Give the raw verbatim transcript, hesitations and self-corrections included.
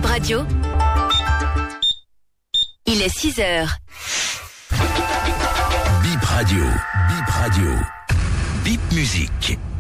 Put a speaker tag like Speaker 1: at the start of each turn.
Speaker 1: Bip Radio. Il est six heures.
Speaker 2: Bip Radio, Bip Radio, Bip Musique.